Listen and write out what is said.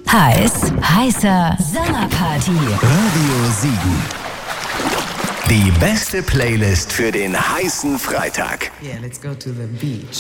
Heißer Sommerparty. Radio Siegen. Die beste Playlist für den heißen Freitag. Yeah, let's go to the beach.